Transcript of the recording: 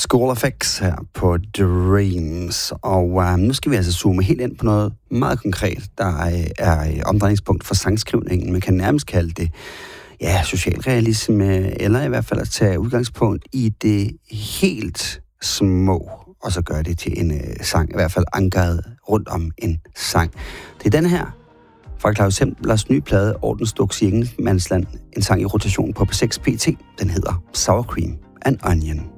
School of X her på Dreams. Og nu skal vi altså zoome helt ind på noget meget konkret, der er omdrejningspunkt for sangskrivningen. Man kan nærmest kalde det socialrealisme, eller i hvert fald at tage udgangspunkt i det helt små, og så gøre det til en sang, i hvert fald ankeret rundt om en sang. Det er den her fra Claus Hemplers nye plade, Ordensduks i Ingenmandsland, en sang i rotation på P6 PT. Den hedder Sour Cream and Onion.